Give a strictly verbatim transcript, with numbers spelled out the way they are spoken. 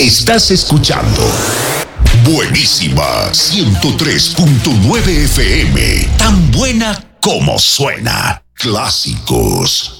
Estás escuchando Buenísima ciento tres punto nueve F M. Tan buena como suena. Clásicos.